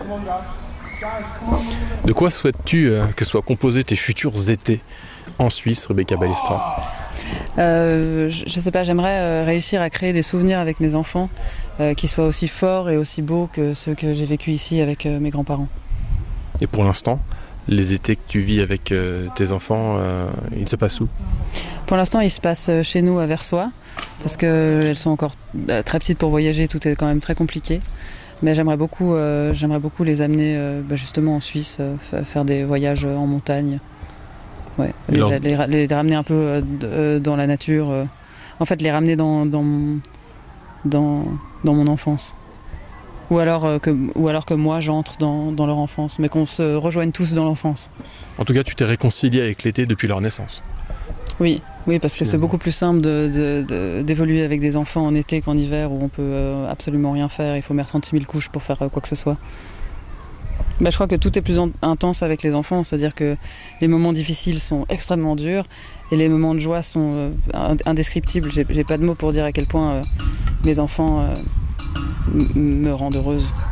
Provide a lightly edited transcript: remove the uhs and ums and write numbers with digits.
De quoi souhaites-tu que soient composés tes futurs étés en Suisse, Rebecca Balestra? Je sais pas, j'aimerais réussir à créer des souvenirs avec mes enfants qui soient aussi forts et aussi beaux que ceux que j'ai vécus ici avec mes grands-parents. Et pour l'instant, les étés que tu vis avec tes enfants, ils se passent où? Pour l'instant, ils se passent chez nous à Versoix, parce qu'elles sont encore très petites pour voyager, tout est quand même très compliqué. Mais j'aimerais beaucoup les amener justement en Suisse, faire des voyages en montagne. Ouais, les ramener un peu dans la nature. En fait, les ramener dans mon enfance. Ou alors que moi, j'entre dans leur enfance, mais qu'on se rejoigne tous dans l'enfance. En tout cas, tu t'es réconcilié avec l'été depuis leur naissance. Oui, parce que c'est beaucoup plus simple d'évoluer avec des enfants en été qu'en hiver où on peut absolument rien faire. Il faut mettre 36 000 couches pour faire quoi que ce soit. Je crois que tout est plus intense avec les enfants, c'est-à-dire que les moments difficiles sont extrêmement durs et les moments de joie sont indescriptibles. J'ai pas de mots pour dire à quel point mes enfants me rendent heureuse.